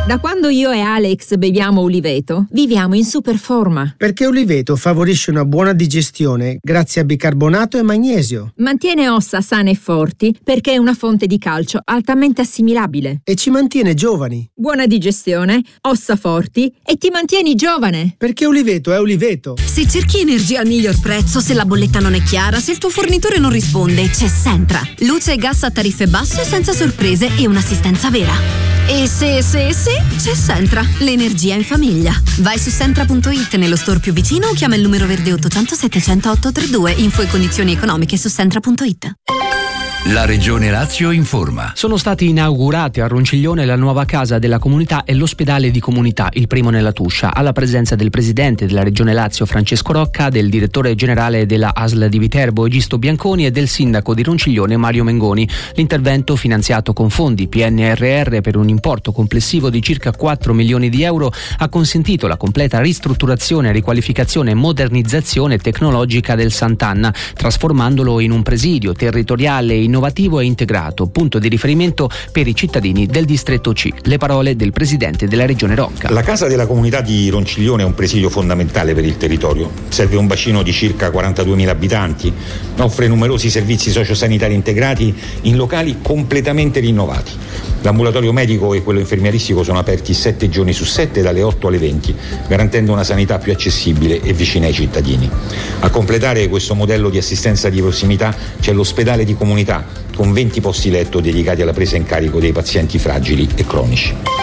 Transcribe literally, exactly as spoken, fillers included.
Da quando io e Alex beviamo Uliveto, viviamo in super forma. Perché Uliveto favorisce una buona digestione grazie a bicarbonato e magnesio. Mantiene ossa sane e forti perché è una fonte di calcio altamente assimilabile. E ci mantiene giovani. Buona digestione, ossa forti e ti mantieni giovane. Perché Uliveto è Uliveto. Se cerchi energia al miglior prezzo, se la bolletta non è chiara, se il tuo fornitore non risponde, c'è Sentra. Luce e gas a tariffe basse senza sorprese e un'assistenza vera. E se, se, se, c'è Sentra, l'energia in famiglia. Vai su sentra punto it nello store più vicino o chiama il numero verde ottocento settecento ottocentotrentadue. Info e condizioni economiche su sentra punto it. La Regione Lazio informa. Sono stati inaugurati a Ronciglione la nuova casa della comunità e l'ospedale di comunità, il primo nella Tuscia, alla presenza del presidente della Regione Lazio Francesco Rocca, del direttore generale della A S L di Viterbo Egisto Bianconi e del sindaco di Ronciglione Mario Mengoni. L'intervento, finanziato con fondi P N R R per un importo complessivo di circa quattro milioni di euro, ha consentito la completa ristrutturazione, riqualificazione e modernizzazione tecnologica del Sant'Anna, trasformandolo in un presidio territoriale innovativo e integrato, punto di riferimento per i cittadini del distretto C. Le parole del presidente della regione Rocca. La casa della comunità di Ronciglione è un presidio fondamentale per il territorio. Serve un bacino di circa quarantaduemila abitanti, offre numerosi servizi sociosanitari integrati in locali completamente rinnovati. L'ambulatorio medico e quello infermieristico sono aperti sette giorni su sette dalle otto alle venti, garantendo una sanità più accessibile e vicina ai cittadini. A completare questo modello di assistenza di prossimità c'è l'ospedale di comunità con venti posti letto dedicati alla presa in carico dei pazienti fragili e cronici.